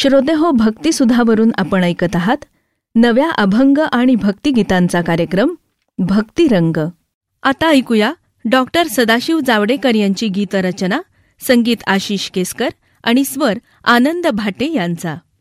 श्रोतेहो, भक्तिसुधावरून आपण ऐकत आहात नव्या अभंग आणि भक्तिगीतांचा कार्यक्रम भक्तिरंग. आता ऐकूया डॉक्टर सदाशिव जावडेकर यांची गीतरचना, संगीत आशिष केसकर आणि स्वर आनंद भाटे यांचा.